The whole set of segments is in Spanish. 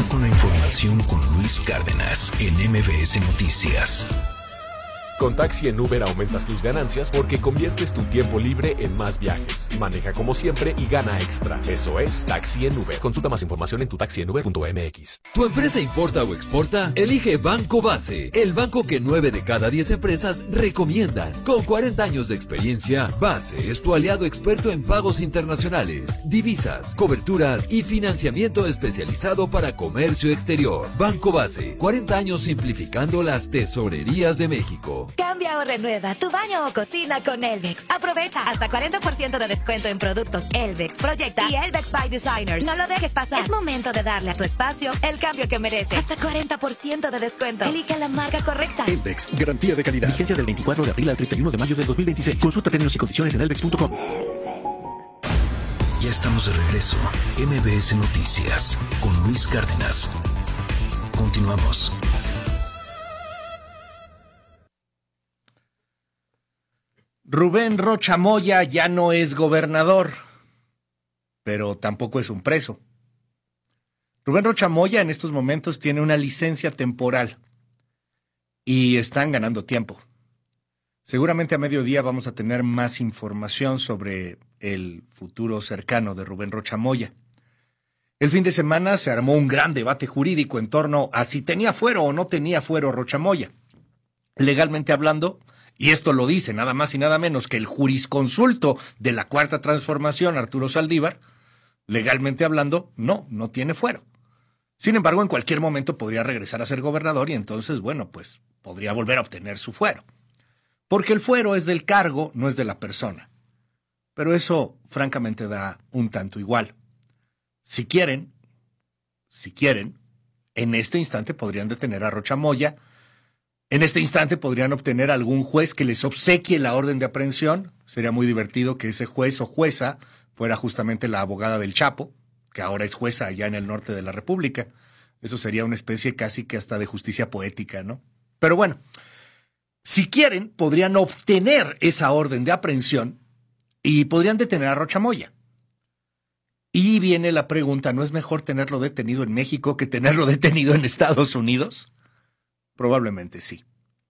con la información con Luis Cárdenas en MBS Noticias. Con Taxi en Uber aumentas tus ganancias porque conviertes tu tiempo libre en más viajes. Maneja como siempre y gana extra. Eso es Taxi en Uber. Consulta más información en tu taxienuber.mx. ¿Tu empresa importa o exporta? Elige Banco Base, el banco que 9 de cada 10 empresas recomiendan. Con 40 años de experiencia, Base es tu aliado experto en pagos internacionales, divisas, coberturas y financiamiento especializado para comercio exterior. Banco Base, 40 años simplificando las tesorerías de México. Cambia o renueva tu baño o cocina con Elvex. Aprovecha hasta 40% de descuento en productos Elvex, Proyecta y Elvex by Designers. No lo dejes pasar. Es momento de darle a tu espacio el cambio que merece. Hasta 40% de descuento. Elige la marca correcta. Elvex, garantía de calidad. Vigencia del 24 de abril al 31 de mayo del 2026. Consulta términos y condiciones en elvex.com. Ya estamos de regreso. MBS Noticias con Luis Cárdenas. Continuamos. Rubén Rocha Moya ya no es gobernador, pero tampoco es un preso. Rubén Rocha Moya en estos momentos tiene una licencia temporal y están ganando tiempo. Seguramente a mediodía vamos a tener más información sobre el futuro cercano de Rubén Rocha Moya. El fin de semana se armó un gran debate jurídico en torno a si tenía fuero o no tenía fuero Rocha Moya. Legalmente hablando, y esto lo dice nada más y nada menos que el jurisconsulto de la Cuarta Transformación, Arturo Saldívar, legalmente hablando, no tiene fuero. Sin embargo, en cualquier momento podría regresar a ser gobernador y entonces, bueno, pues podría volver a obtener su fuero. Porque el fuero es del cargo, no es de la persona. Pero eso, francamente, da un tanto igual. Si quieren, en este instante podrían detener a Rocha Moya. En este instante podrían obtener algún juez que les obsequie la orden de aprehensión. Sería muy divertido que ese juez o jueza fuera justamente la abogada del Chapo, que ahora es jueza allá en el norte de la República. Eso sería una especie casi que hasta de justicia poética, ¿no? Pero bueno, si quieren, podrían obtener esa orden de aprehensión y podrían detener a Rocha Moya. Y viene la pregunta, ¿no es mejor tenerlo detenido en México que tenerlo detenido en Estados Unidos? Probablemente sí.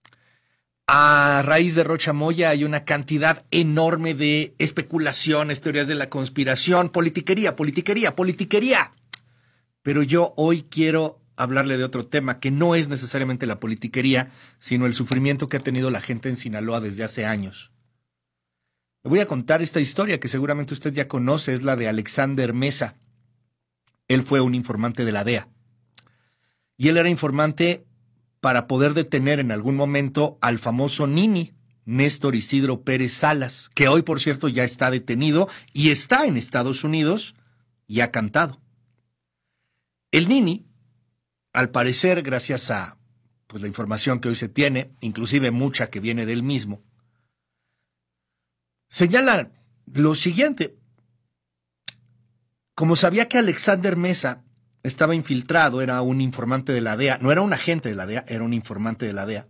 A raíz de Rocha Moya hay una cantidad enorme de especulaciones, teorías de la conspiración, politiquería. Pero yo hoy quiero hablarle de otro tema que no es necesariamente la politiquería, sino el sufrimiento que ha tenido la gente en Sinaloa desde hace años. Le voy a contar esta historia que seguramente usted ya conoce, es la de Alexander Mesa. Él fue un informante de la DEA. Y él era informante para poder detener en algún momento al famoso Nini, Néstor Isidro Pérez Salas, que hoy, por cierto, ya está detenido y está en Estados Unidos y ha cantado. El Nini, al parecer, gracias a la información que hoy se tiene, inclusive mucha que viene del mismo, señala lo siguiente. Como sabía que Alexander Mesa estaba infiltrado, era un informante de la DEA, no era un agente de la DEA, era un informante de la DEA.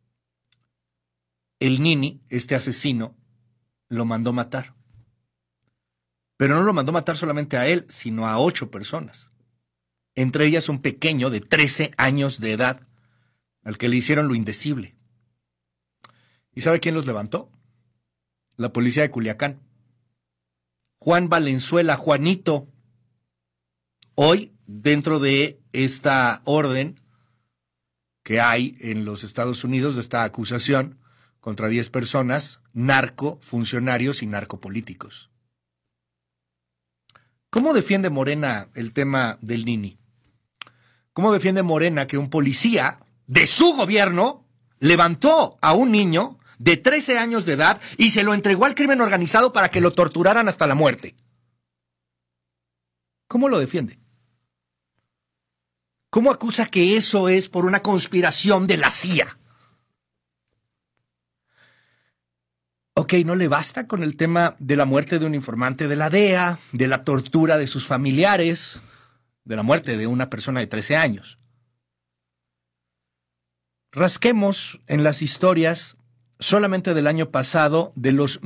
El Nini, este asesino, lo mandó matar. Pero no lo mandó matar solamente a él, sino a 8 personas. Entre ellas un pequeño de 13 años de edad, al que le hicieron lo indecible. ¿Y sabe quién los levantó? La policía de Culiacán. Juan Valenzuela, Juanito. Hoy, dentro de esta orden que hay en los Estados Unidos, de esta acusación contra 10 personas, narcofuncionarios y narcopolíticos. ¿Cómo defiende Morena el tema del Nini? ¿Cómo defiende Morena que un policía de su gobierno levantó a un niño de 13 años de edad y se lo entregó al crimen organizado para que lo torturaran hasta la muerte? ¿Cómo lo defiende? ¿Cómo acusa que eso es por una conspiración de la CIA? Ok, ¿no le basta con el tema de la muerte de un informante de la DEA, de la tortura de sus familiares, de la muerte de una persona de 13 años? Rasquemos en las historias solamente del año pasado de los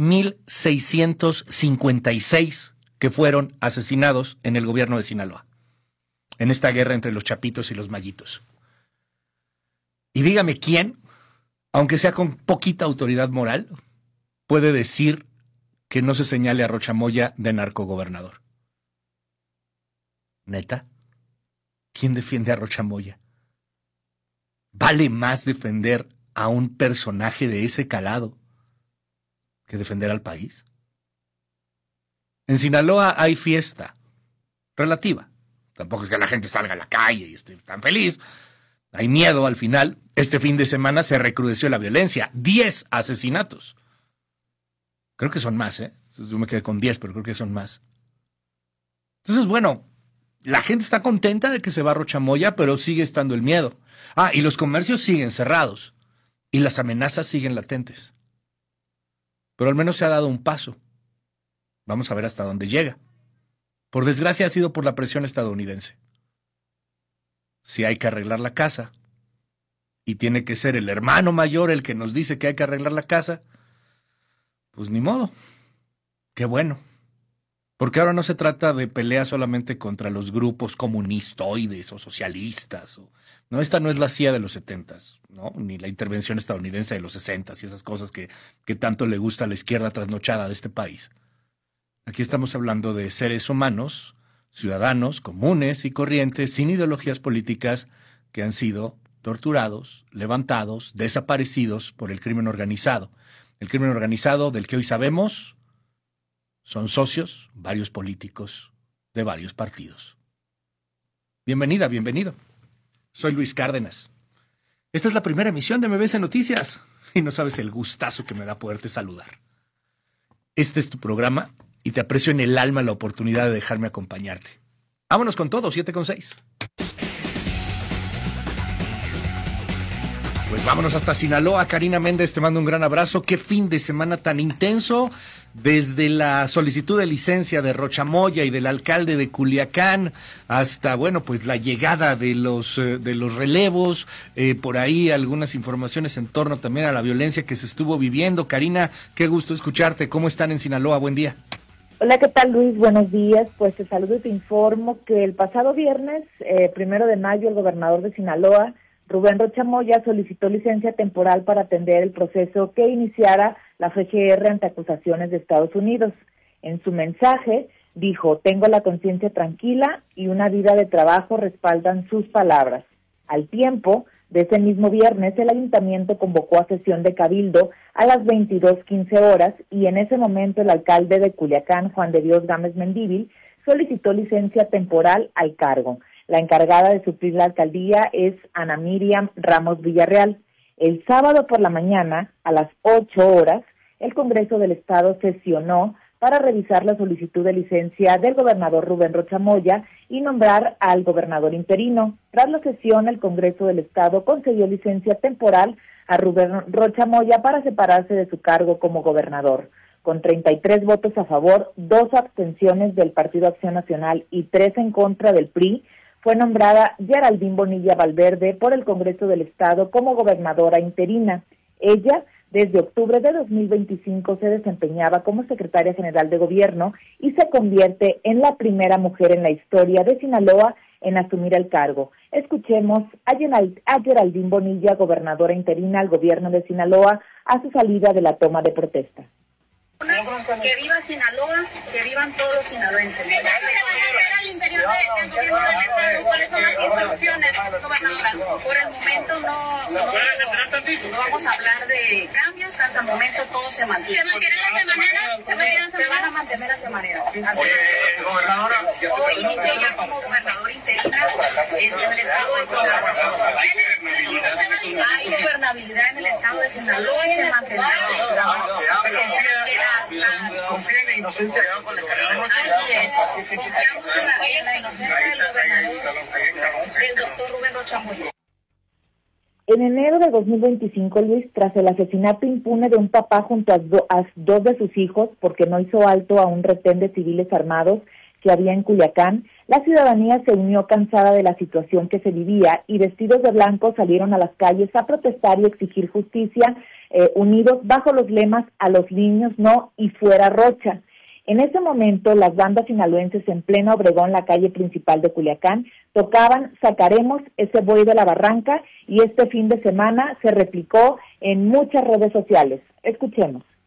1,656 que fueron asesinados en el gobierno de Sinaloa. en esta guerra entre los chapitos y los mallitos. Y dígame quién, aunque sea con poquita autoridad moral, puede decir que no se señale a Rocha Moya de narcogobernador. ¿Neta? ¿Quién defiende a Rocha Moya? ¿Vale más defender a un personaje de ese calado que defender al país? En Sinaloa hay fiesta relativa. Tampoco es que la gente salga a la calle y esté tan feliz. Hay miedo al final. Este fin de semana se recrudeció la violencia. 10 asesinatos. Creo que son más, ¿eh? Yo me quedé con 10, pero creo que son más. Entonces, bueno, la gente está contenta de que se va Rocha Moya, pero sigue estando el miedo. Y los comercios siguen cerrados. Y las amenazas siguen latentes. Pero al menos se ha dado un paso. Vamos a ver hasta dónde llega. Por desgracia ha sido por la presión estadounidense. Si hay que arreglar la casa, y tiene que ser el hermano mayor el que nos dice que hay que arreglar la casa, pues ni modo. Qué bueno. Porque ahora no se trata de pelea solamente contra los grupos comunistoides o socialistas. No, esta no es la CIA de los 70s, ¿no? Ni la intervención estadounidense de los 60s y esas cosas que tanto le gusta a la izquierda trasnochada de este país. Aquí estamos hablando de seres humanos, ciudadanos comunes y corrientes, sin ideologías políticas, que han sido torturados, levantados, desaparecidos por el crimen organizado. El crimen organizado del que hoy sabemos son socios, varios políticos de varios partidos. Bienvenida, bienvenido. Soy Luis Cárdenas. Esta es la primera emisión de MBS Noticias y no sabes el gustazo que me da poderte saludar. Este es tu programa y te aprecio en el alma la oportunidad de dejarme acompañarte. Vámonos con todo, 7:06. Pues vámonos hasta Sinaloa. Karina Méndez, te mando un gran abrazo. Qué fin de semana tan intenso. Desde la solicitud de licencia de Rocha Moya y del alcalde de Culiacán hasta, bueno, pues la llegada de los relevos. Por ahí algunas informaciones en torno también a la violencia que se estuvo viviendo. Karina, qué gusto escucharte. ¿Cómo están en Sinaloa? Buen día. Hola, ¿qué tal, Luis? Buenos días. Pues te saludo y te informo que el pasado viernes, 1 de mayo, el gobernador de Sinaloa, Rubén Rocha Moya, solicitó licencia temporal para atender el proceso que iniciara la FGR ante acusaciones de Estados Unidos. En su mensaje dijo: tengo la conciencia tranquila y una vida de trabajo respaldan sus palabras. Al tiempo de ese mismo viernes, el ayuntamiento convocó a sesión de cabildo a las 22:15 horas y en ese momento el alcalde de Culiacán, Juan de Dios Gámez Mendívil, solicitó licencia temporal al cargo. La encargada de suplir la alcaldía es Ana Miriam Ramos Villarreal. El sábado por la mañana, a las 8 horas, el Congreso del Estado sesionó para revisar la solicitud de licencia del gobernador Rubén Rocha Moya y nombrar al gobernador interino. Tras la sesión, el Congreso del Estado concedió licencia temporal a Rubén Rocha Moya para separarse de su cargo como gobernador. Con 33 votos a favor, 2 abstenciones del Partido Acción Nacional y 3 en contra del PRI, fue nombrada Geraldine Bonilla Valverde por el Congreso del Estado como gobernadora interina. Ella, desde octubre de 2025, se desempeñaba como secretaria general de gobierno y se convierte en la primera mujer en la historia de Sinaloa en asumir el cargo. Escuchemos a Geraldine Bonilla, gobernadora interina al gobierno de Sinaloa, a su salida de la toma de protesta. Que viva Sinaloa, que vivan todos los sinaloenses. ¿Se va al interior del gobierno del Estado? ¿Cuáles son las instrucciones, gobernadora? Por el momento no vamos a hablar de cambios, hasta el momento todo se mantiene. ¿Se mantienen las semaneras? Se van a mantener las semaneras. Gobernadora, hoy inicio ya como gobernador interina en el estado de Sinaloa. Hay gobernabilidad en el estado de Sinaloa y se mantendrá. Confía en la inocencia con la Así es. Confiamos en la inocencia del gobernador, del doctor Rubén Rocha Moya. En enero de 2025, Luis, tras el asesinato impune de un papá junto a 2 de sus hijos porque no hizo alto a un retén de civiles armados que había en Culiacán, la ciudadanía se unió cansada de la situación que se vivía y vestidos de blanco salieron a las calles a protestar y exigir justicia, unidos bajo los lemas "a los niños no" y "fuera Rocha". En ese momento, las bandas sinaloenses en pleno Obregón, la calle principal de Culiacán, tocaban Sacaremos ese buey de la barranca, y este fin de semana se replicó en muchas redes sociales. Escuchemos.